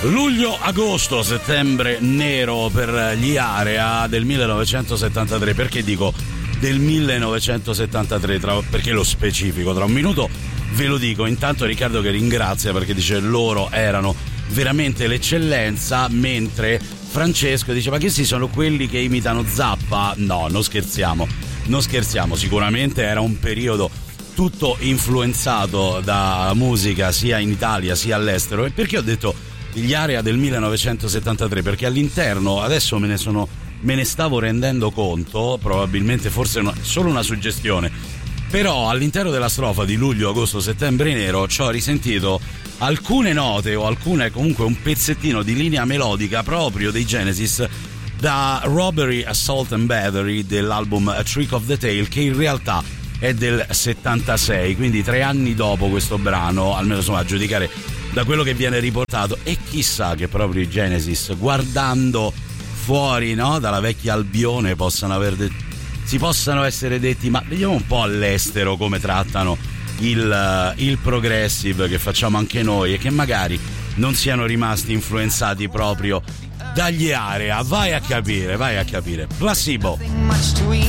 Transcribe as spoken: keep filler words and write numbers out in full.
Luglio, agosto, settembre nero per gli Area del millenovecentosettantatré. Perché dico del millenovecentosettantatré? Tra, perché lo specifico? Tra un minuto ve lo dico. Intanto Riccardo che ringrazia perché dice loro erano veramente l'eccellenza, mentre Francesco dice ma che sì, sono quelli che imitano Zappa? No, non scherziamo, non scherziamo. Sicuramente era un periodo tutto influenzato da musica sia in Italia sia all'estero. E perché ho detto gli Area del millenovecentosettantatré? Perché all'interno, adesso me ne sono me ne stavo rendendo conto, probabilmente forse no, solo una suggestione, però all'interno della strofa di luglio, agosto, settembre nero ci ho risentito alcune note o alcune comunque un pezzettino di linea melodica proprio dei Genesis da Robbery, Assault and Battery dell'album A Trick of the Tail, che in realtà è del settantasei, quindi tre anni dopo questo brano, almeno insomma a giudicare da quello che viene riportato. E chissà che proprio i Genesis, guardando fuori, no, dalla vecchia Albione, possano aver detto, si possano essere detti ma vediamo un po' all'estero come trattano il, il progressive che facciamo anche noi, e che magari non siano rimasti influenzati proprio dagli Area. Vai a capire, vai a capire. Placebo.